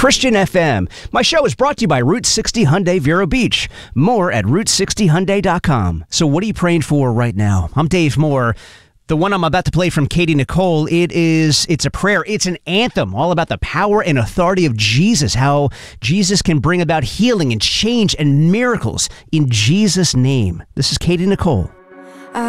Christian FM. My show is brought to you by Route 60 Hyundai Vero Beach. More at Route60Hyundai.com. So what are you praying for right now? I'm Dave Moore. The one I'm about to play from Katie Nicole, it's a prayer. It's an anthem all about the power and authority of Jesus, how Jesus can bring about healing and change and miracles in Jesus' name. This is Katie Nicole.